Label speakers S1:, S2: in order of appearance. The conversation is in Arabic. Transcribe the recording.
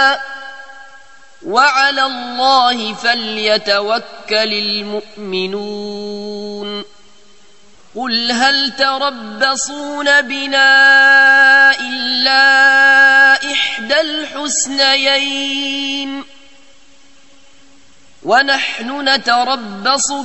S1: وعلى الله فليتوكل المؤمنون قل هل تربصون بنا إلا إحدى الحسنيين ونحن نتربص